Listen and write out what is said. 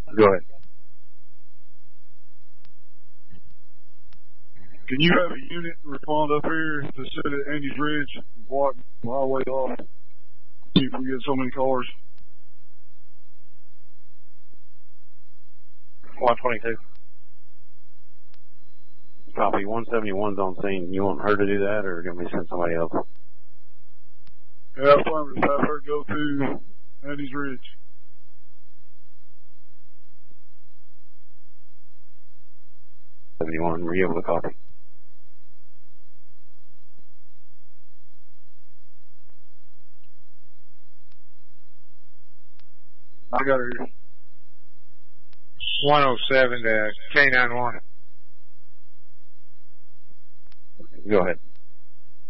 Go ahead. Can you have a unit respond up here to sit at Andy's Ridge, block the highway off, see if we get so many cars? 122. Copy. 171's on scene. You want her to do that, or can we send somebody else? Yeah, I'm fine with have her go to Andy's Ridge. Were you able to copy? I got her here. 107 to K91. Go ahead.